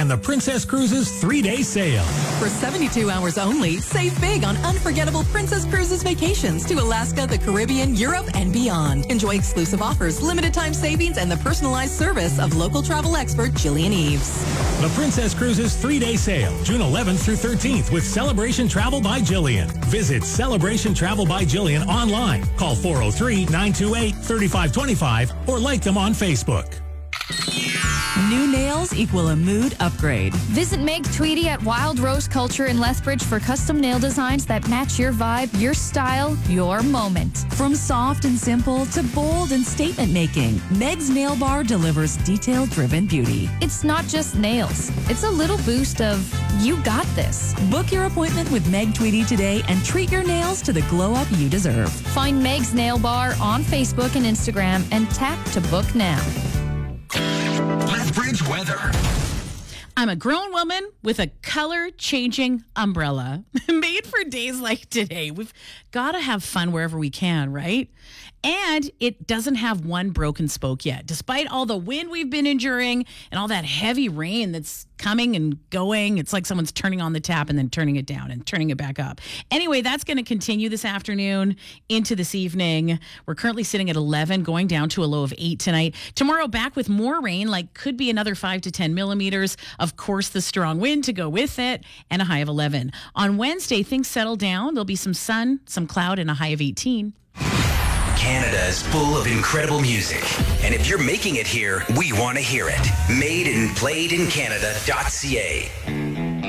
and the Princess Cruises 3-day sale. For 72 hours only, save big on unforgettable Princess Cruises vacations to Alaska, the Caribbean, Europe, and beyond. Enjoy exclusive offers, limited time savings, and the personalized service of local travel expert Jillian Eves. The Princess Cruises 3-day sale, June 11th through 13th with Celebration Travel by Jillian. Visit Celebration Travel by Jillian online. Call 403-928-3525 or like them on Facebook. New nails equal a mood upgrade. Visit Meg Tweedy at Wild Rose Culture in Lethbridge for custom nail designs that match your vibe, your style, your moment. From soft and simple to bold and statement making, Meg's Nail Bar delivers detail-driven beauty. It's not just nails. It's a little boost of, you got this. Book your appointment with Meg Tweedy today and treat your nails to the glow-up you deserve. Find Meg's Nail Bar on Facebook and Instagram and tap to book now. Lethbridge weather. I'm a grown woman with a color-changing umbrella made for days like today. We've got to have fun wherever we can, right? And it doesn't have one broken spoke yet. Despite all the wind we've been enduring and all that heavy rain that's coming and going, it's like someone's turning on the tap and then turning it down and turning it back up. Anyway, that's going to continue this afternoon into this evening. We're currently sitting at 11, going down to a low of 8 tonight. Tomorrow, back with more rain, like could be another 5 to 10 millimeters. Of course, the strong wind to go with it, and a high of 11. On Wednesday, things settle down. There'll be some sun, some cloud, and a high of 18. Canada is full of incredible music. And if you're making it here, we want to hear it. Made and played in Canada.ca.